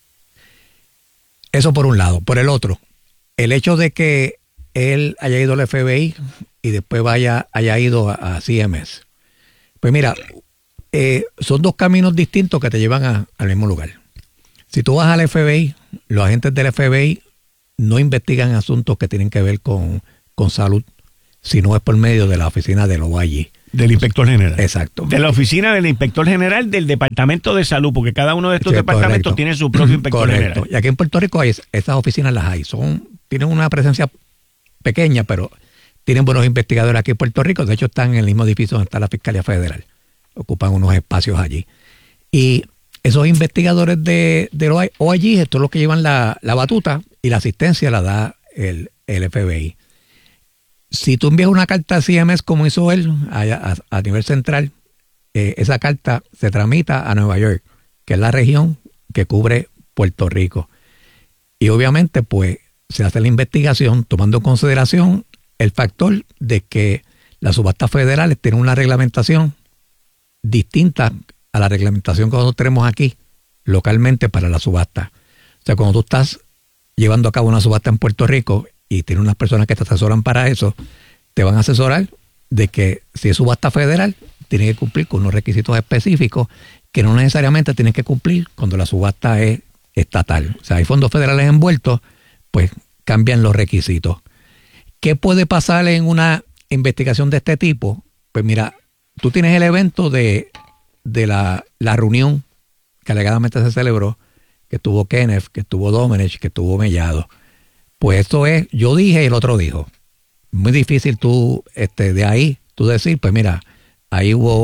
Eso por un lado. Por el otro, el hecho de que él haya ido al FBI y después haya ido a CMS. Pues mira, son dos caminos distintos que te llevan al mismo lugar. Si tú vas al FBI, los agentes del FBI no investigan asuntos que tienen que ver con salud, sino es por medio de la oficina del OIG. Del inspector general. Exacto. De la oficina del inspector general del Departamento de Salud, porque cada uno de estos departamentos tiene su propio inspector general. Y aquí en Puerto Rico esas oficinas las hay. Tienen una presencia pequeña, pero tienen buenos investigadores aquí en Puerto Rico. De hecho, están en el mismo edificio donde está la Fiscalía Federal. Ocupan unos espacios allí. Y esos investigadores de OIG, estos son los que llevan la batuta y la asistencia la da el FBI. Si tú envías una carta a CMS como hizo él a nivel central, esa carta se tramita a Nueva York, que es la región que cubre Puerto Rico. Y obviamente pues se hace la investigación tomando en consideración el factor de que las subastas federales tienen una reglamentación distinta a la reglamentación que nosotros tenemos aquí localmente para la subasta. O sea, cuando tú estás llevando a cabo una subasta en Puerto Rico y tienes unas personas que te asesoran para eso, te van a asesorar de que si es subasta federal, tiene que cumplir con unos requisitos específicos que no necesariamente tienen que cumplir cuando la subasta es estatal. O sea, hay fondos federales envueltos, pues cambian los requisitos. ¿Qué puede pasar en una investigación de este tipo? Pues mira, tú tienes el evento de la reunión que alegadamente se celebró, que estuvo Kenneth, que estuvo Domenech, que estuvo Mellado. Pues esto es, yo dije y el otro dijo. Muy difícil tú, de ahí, tú decir, pues mira, ahí hubo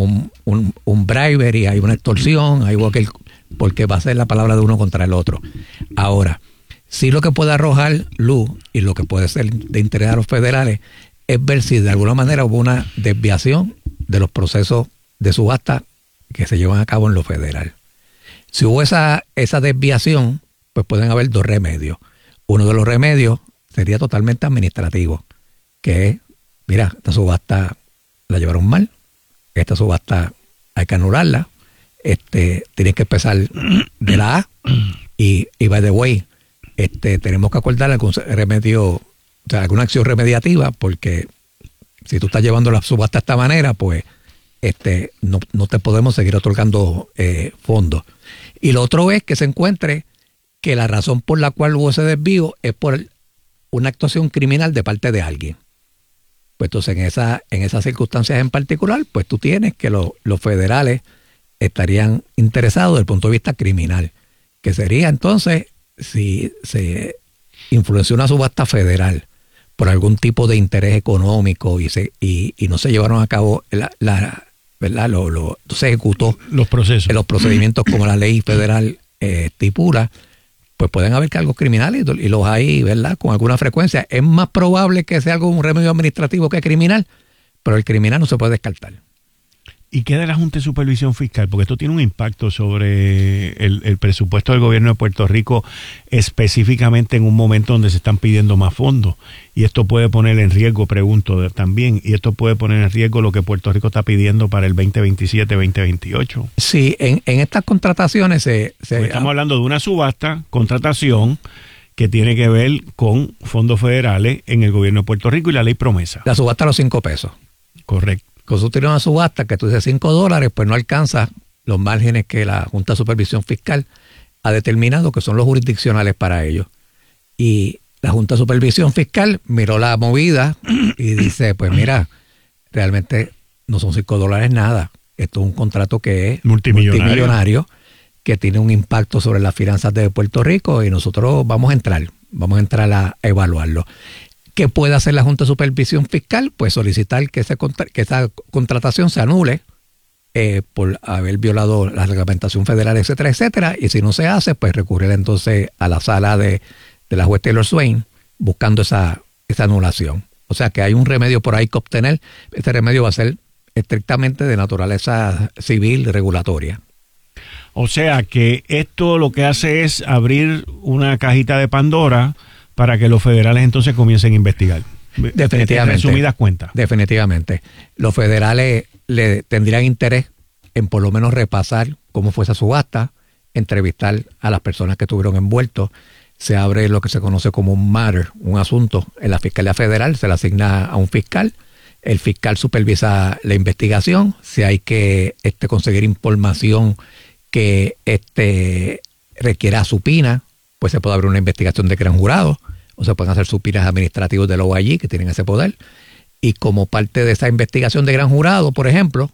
un bribery, hay una extorsión, ahí hubo aquel, porque va a ser la palabra de uno contra el otro. Ahora, sí lo que puede arrojar luz y lo que puede ser de interés a los federales es ver si de alguna manera hubo una desviación de los procesos de subasta que se llevan a cabo en lo federal. Si hubo esa desviación, pues pueden haber dos remedios. Uno de los remedios sería totalmente administrativo, que es, mira, esta subasta la llevaron mal, esta subasta hay que anularla, tienen que empezar de la A y by the way, tenemos que acordar algún remedio, o sea, alguna acción remediativa, porque si tú estás llevando la subasta de esta manera, pues no te podemos seguir otorgando fondos. Y lo otro es que se encuentre que la razón por la cual hubo ese desvío es por una actuación criminal de parte de alguien. Pues entonces en esas circunstancias en particular, pues tú tienes que los federales estarían interesados desde el punto de vista criminal, que sería entonces si se influenció una subasta federal por algún tipo de interés económico y no se llevaron a cabo ¿verdad? Se ejecutó los procedimientos como la ley federal estipula, pues pueden haber cargos criminales y los hay, ¿verdad? Con alguna frecuencia. Es más probable que sea algo un remedio administrativo que criminal, pero el criminal no se puede descartar. ¿Y qué de la Junta de Supervisión Fiscal? Porque esto tiene un impacto sobre el presupuesto del gobierno de Puerto Rico, específicamente en un momento donde se están pidiendo más fondos. Y esto puede poner en riesgo, pregunto también, y esto puede poner en riesgo lo que Puerto Rico está pidiendo para el 2027-2028. Sí, en estas contrataciones estamos hablando de una subasta, contratación, que tiene que ver con fondos federales en el gobierno de Puerto Rico y la ley promesa. La subasta a los 5 pesos. Correcto. Cuando tú tienes una subasta que tú dices $5, pues no alcanza los márgenes que la Junta de Supervisión Fiscal ha determinado que son los jurisdiccionales para ellos. Y la Junta de Supervisión Fiscal miró la movida y dice, pues mira, realmente no son $5 nada. Esto es un contrato que es multimillonario, que tiene un impacto sobre las finanzas de Puerto Rico y nosotros vamos a entrar a evaluarlo. ¿Qué puede hacer la Junta de Supervisión Fiscal? Pues solicitar que esa contratación se anule por haber violado la reglamentación federal, etcétera, etcétera. Y si no se hace, pues recurrir entonces a la sala de la juez Taylor Swain buscando esa anulación. O sea que hay un remedio por ahí que obtener. Este remedio va a ser estrictamente de naturaleza civil regulatoria. O sea que esto lo que hace es abrir una cajita de Pandora para que los federales entonces comiencen a investigar. Definitivamente. En resumidas cuentas. Definitivamente. Los federales le tendrían interés en por lo menos repasar cómo fue esa subasta, entrevistar a las personas que estuvieron envueltos. Se abre lo que se conoce como un matter, un asunto en la Fiscalía Federal, se le asigna a un fiscal El fiscal supervisa la investigación. Si hay que conseguir información que requiera supina, pues se puede abrir una investigación de gran jurado, o se pueden hacer supinas administrativos del OIG que tienen ese poder. Y como parte de esa investigación de gran jurado, por ejemplo,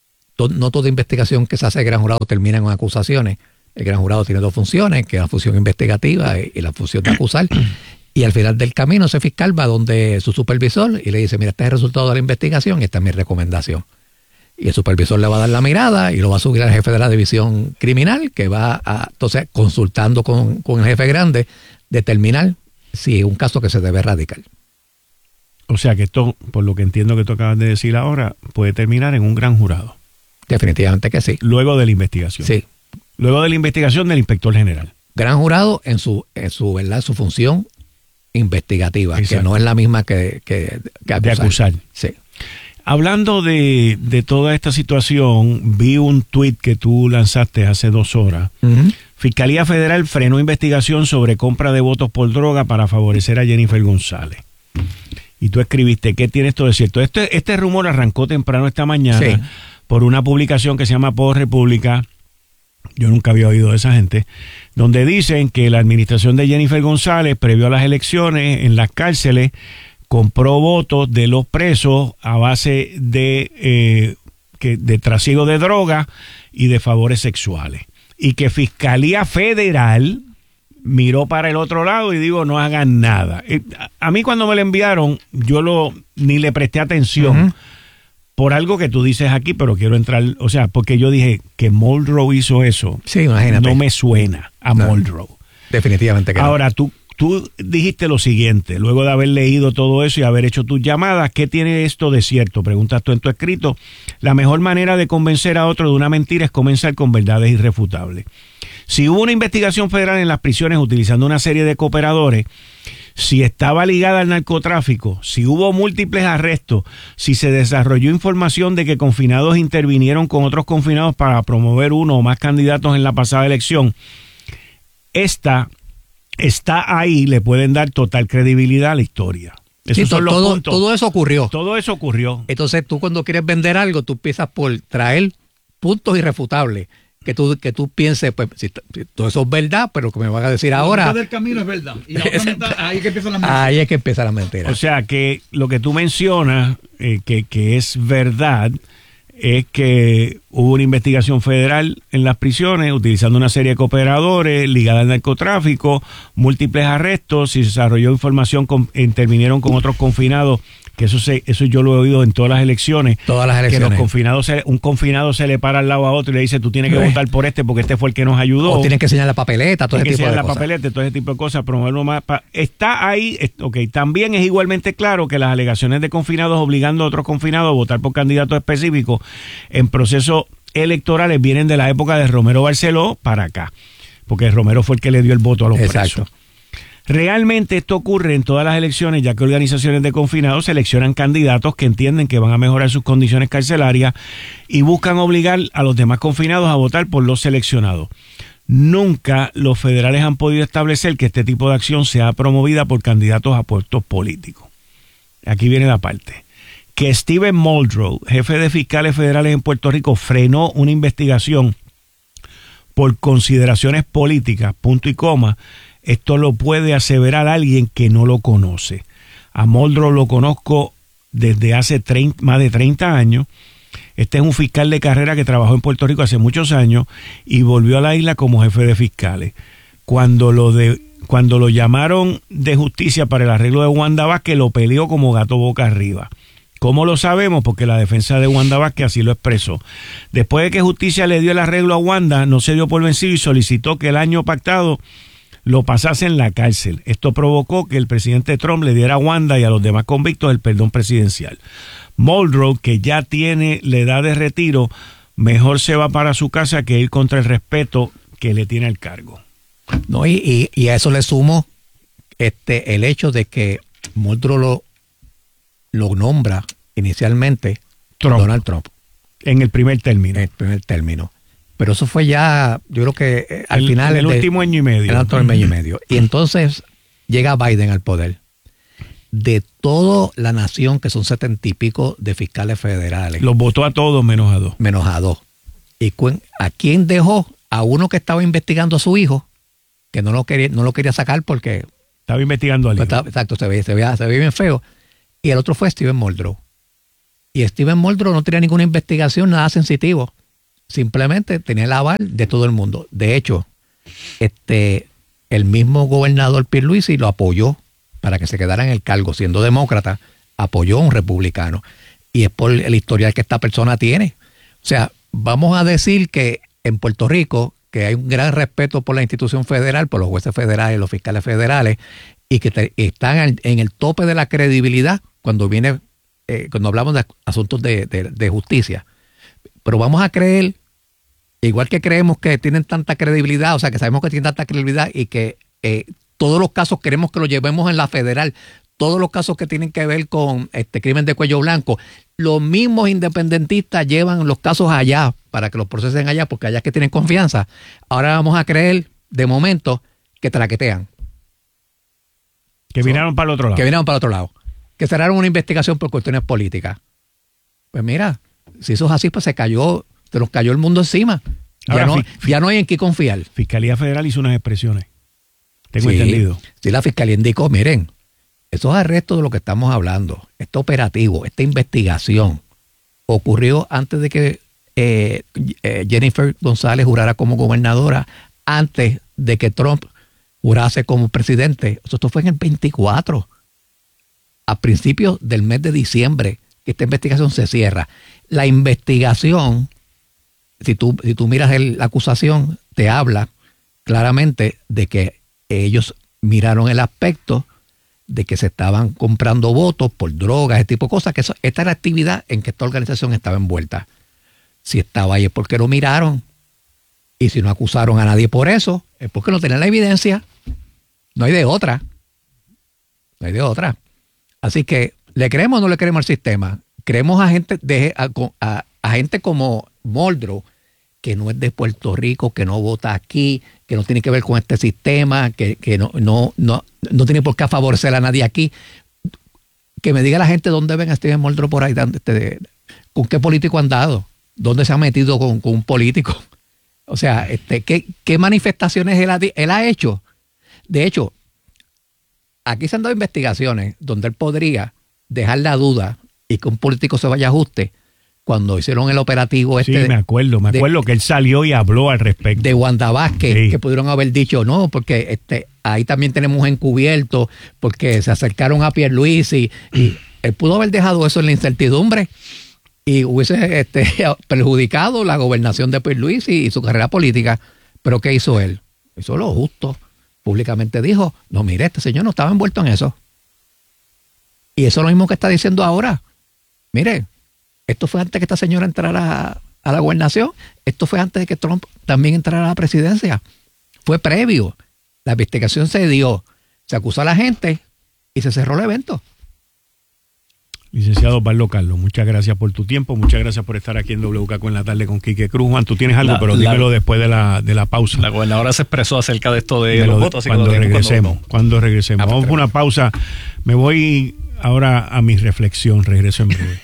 no toda investigación que se hace de gran jurado termina en acusaciones. El gran jurado tiene dos funciones, que es la función investigativa y la función de acusar. Y al final del camino ese fiscal va donde su supervisor y le dice, mira, este es el resultado de la investigación y esta es mi recomendación. Y el supervisor le va a dar la mirada y lo va a subir al jefe de la división criminal, que va entonces, consultando con el jefe grande, determinar si es un caso que se debe erradicar. O sea que esto, por lo que entiendo que tú acabas de decir ahora, puede terminar en un gran jurado. Definitivamente que sí. Luego de la investigación. Sí. Luego de la investigación del inspector general. Gran jurado en su ¿verdad? Su función investigativa, exacto, que no es la misma que acusar. De acusar. Sí. Hablando de toda esta situación, vi un tuit que tú lanzaste hace 2 horas. Uh-huh. Fiscalía Federal frenó investigación sobre compra de votos por droga para favorecer a Jennifer González. Y tú escribiste, ¿qué tiene esto de cierto? Este rumor arrancó temprano esta mañana, sí, por una publicación que se llama Post República. Yo nunca había oído de esa gente, donde dicen que la administración de Jennifer González, previo a las elecciones, en las cárceles, compró votos de los presos a base de trasiego de droga y de favores sexuales. Y que Fiscalía Federal miró para el otro lado y digo, no hagan nada. A mí cuando me lo enviaron, yo ni le presté atención. Uh-huh. Por algo que tú dices aquí, pero quiero entrar, o sea, porque yo dije que Muldrow hizo eso. Sí, imagínate. No me suena a Muldrow. Definitivamente que ahora, no. Tú dijiste lo siguiente, luego de haber leído todo eso y haber hecho tus llamadas, ¿qué tiene esto de cierto? Preguntas tú en tu escrito. La mejor manera de convencer a otro de una mentira es comenzar con verdades irrefutables. Si hubo una investigación federal en las prisiones utilizando una serie de cooperadores, si estaba ligada al narcotráfico, si hubo múltiples arrestos, si se desarrolló información de que confinados intervinieron con otros confinados para promover uno o más candidatos en la pasada elección, está ahí, le pueden dar total credibilidad a la historia. Sí, todo eso ocurrió. Todo eso ocurrió. Entonces tú cuando quieres vender algo, tú empiezas por traer puntos irrefutables. Que tú pienses, pues, si todo eso es verdad, pero lo que me van a decir ahora... La mitad del camino es verdad. Y la otra mitad, ahí es que empieza la mentira. Ahí es que empieza la mentira. O sea, que lo que tú mencionas, que es verdad, es que hubo una investigación federal en las prisiones utilizando una serie de cooperadores ligada al narcotráfico, múltiples arrestos, y se desarrolló información, intervinieron con otros confinados, que eso yo lo he oído en todas las elecciones. Todas las elecciones. Que los confinados, un confinado se le para al lado a otro y le dice, tú tienes que votar por este porque este fue el que nos ayudó. O tienes que enseñar la papeleta, todo ese tipo de cosas. La papeleta, todo ese tipo de cosas, promoverlo más. Está ahí, también es igualmente claro que las alegaciones de confinados obligando a otros confinados a votar por candidatos específicos en procesos electorales vienen de la época de Romero Barceló para acá, porque Romero fue el que le dio el voto a los presos. Realmente esto ocurre en todas las elecciones, ya que organizaciones de confinados seleccionan candidatos que entienden que van a mejorar sus condiciones carcelarias y buscan obligar a los demás confinados a votar por los seleccionados. Nunca los federales han podido establecer que este tipo de acción sea promovida por candidatos a puestos políticos. Aquí viene la parte. Que Steven Muldrow, jefe de fiscales federales en Puerto Rico, frenó una investigación por consideraciones políticas, punto y coma. Esto lo puede aseverar alguien que no lo conoce. A Muldrow lo conozco desde hace más de 30 años. Este es un fiscal de carrera que trabajó en Puerto Rico hace muchos años y volvió a la isla como jefe de fiscales. Cuando lo llamaron de justicia para el arreglo de Wanda Vázquez, lo peleó como gato boca arriba. ¿Cómo lo sabemos? Porque la defensa de Wanda Vázquez así lo expresó. Después de que justicia le dio el arreglo a Wanda, no se dio por vencido y solicitó que el año pactado lo pasase en la cárcel. Esto provocó que el presidente Trump le diera a Wanda y a los demás convictos el perdón presidencial. Muldrow, que ya tiene la edad de retiro, mejor se va para su casa que ir contra el respeto que le tiene al cargo. No, y a eso le sumo el hecho de que Muldrow lo nombra inicialmente Donald Trump. En el primer término. Pero eso fue ya, yo creo que al final... el último año y medio. El último año y medio. Y entonces llega Biden al poder. de toda la nación, que son 70 y pico de fiscales federales. Los votó a todos menos a 2. Menos a 2. ¿Y a quién dejó? A uno que estaba investigando a su hijo, que no lo quería sacar porque... Estaba investigando al hijo. Exacto, se veía bien feo. Y el otro fue Steven Muldrow. Y Steven Muldrow no tenía ninguna investigación, nada sensitivo. Simplemente tenía el aval de todo el mundo. De hecho, el mismo gobernador Pierluisi lo apoyó para que se quedara en el cargo, siendo demócrata, apoyó a un republicano. Y es por el historial que esta persona tiene. O sea, vamos a decir que en Puerto Rico, que hay un gran respeto por la institución federal, por los jueces federales, los fiscales federales, y que están en el tope de la credibilidad cuando hablamos de asuntos de justicia. Pero vamos a creer, igual que creemos que tienen tanta credibilidad, o sea, que sabemos que tienen tanta credibilidad y que todos los casos queremos que los llevemos en la federal, todos los casos que tienen que ver con crimen de cuello blanco, los mismos independentistas llevan los casos allá para que los procesen allá, porque allá es que tienen confianza. Ahora vamos a creer, de momento, que traquetean. Que vinieron para el otro lado. Que vinieron para el otro lado. Que cerraron una investigación por cuestiones políticas. Pues mira, si eso es así, pues se nos cayó el mundo encima. Ahora, ya no hay en qué confiar. Fiscalía Federal hizo unas expresiones. Tengo entendido. Sí, la Fiscalía indicó, miren, esos arrestos de lo que estamos hablando, este operativo, esta investigación, ocurrió antes de que Jennifer González jurara como gobernadora, antes de que Trump jurase como presidente. Esto fue en el 24. A principios del mes de diciembre, que esta investigación se cierra. La investigación, si tú miras la acusación, te habla claramente de que ellos miraron el aspecto de que se estaban comprando votos por drogas, ese tipo de cosas, que esta era la actividad en que esta organización estaba envuelta. Si estaba ahí es porque lo miraron. Y si no acusaron a nadie por eso, es porque no tenían la evidencia. No hay de otra. No hay de otra. Así que, ¿le creemos o no le creemos al sistema? Creemos a gente a gente como Muldrow, que no es de Puerto Rico, que no vota aquí, que no tiene que ver con este sistema, que no tiene por qué favorecer a nadie aquí. Que me diga la gente dónde ven a Steven Muldrow por ahí, con qué político han dado, dónde se ha metido con un político. O sea, ¿qué manifestaciones él ha hecho? De hecho, aquí se han dado investigaciones donde él podría dejar la duda y que un político se vaya a ajuste. Cuando hicieron el operativo Sí, me acuerdo que él salió y habló al respecto. De Wanda Vázquez, que pudieron haber dicho, no, porque ahí también tenemos encubierto, porque se acercaron a Pierluisi, y él pudo haber dejado eso en la incertidumbre y hubiese perjudicado la gobernación de Pierluisi y su carrera política. Pero ¿qué hizo él? Hizo lo justo. Públicamente dijo, no, mire, este señor no estaba envuelto en eso. Y eso es lo mismo que está diciendo ahora. Mire, esto fue antes que esta señora entrara a la gobernación. Esto fue antes de que Trump también entrara a la presidencia. Fue previo. La investigación se dio. Se acusó a la gente y se cerró el evento. Licenciado Osvaldo Carlos, muchas gracias por tu tiempo. Muchas gracias por estar aquí en WKQ en la tarde con Quique Cruz. Juan, tú tienes algo, pero dímelo después de la pausa. La gobernadora se expresó acerca de esto de los votos. Cuando regresemos. Vamos por una pausa. Me voy ahora a mi reflexión. Regreso en breve.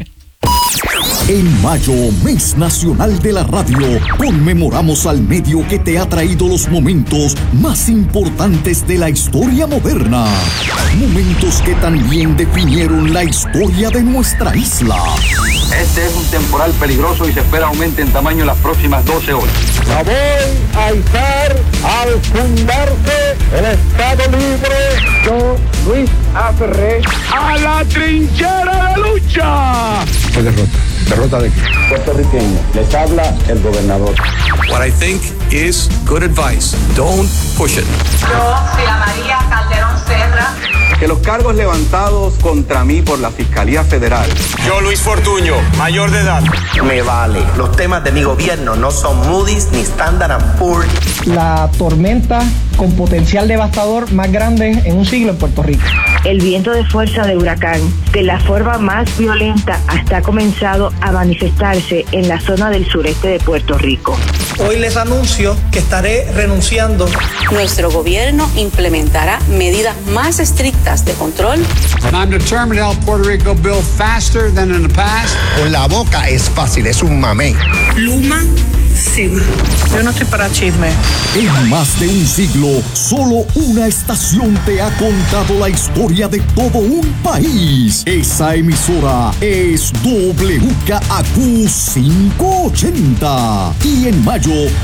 En mayo, mes nacional de la radio, conmemoramos al medio que te ha traído los momentos más importantes de la historia moderna. Momentos que también definieron la historia de nuestra isla. Este es un temporal peligroso y se espera aumente en tamaño en las próximas 12 horas. La voy a izar al fundarse el Estado Libre. Yo, Luis A. Ferré, ¡a la trinchera de lucha! Fue derrota. ¿Derrota de qué? Puertorriqueño, les habla el gobernador. What I think is good advice. Don't push it. Yo, Sila María Calderón Serra. Que los cargos levantados contra mí por la Fiscalía Federal. Yo, Luis Fortuño, mayor de edad. Me vale. Los temas de mi gobierno no son Moody's ni Standard & Poor's. La tormenta con potencial devastador más grande en un siglo en Puerto Rico. El viento de fuerza de huracán, de la forma más violenta, hasta ha comenzado a manifestarse en la zona del sureste de Puerto Rico. Hoy les anuncio que estaré renunciando. Nuestro gobierno implementará medidas más estrictas de control. And I'm determined to help Puerto Rico build faster than in the past. Con la boca es fácil, es un mamey. Luma se va. Yo no estoy para chisme. En más de un siglo, solo una estación te ha contado la historia de todo un país. Esa emisora es WKAQ 580. Y en mayo